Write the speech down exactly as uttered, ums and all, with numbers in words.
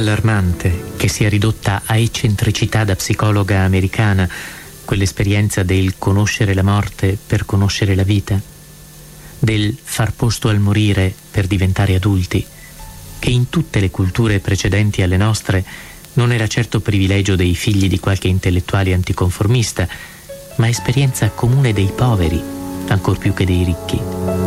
allarmante che sia ridotta a eccentricità da psicologa americana quell'esperienza del conoscere la morte per conoscere la vita, del far posto al morire per diventare adulti, che in tutte le culture precedenti alle nostre non era certo privilegio dei figli di qualche intellettuale anticonformista, ma esperienza comune dei poveri, ancor più che dei ricchi.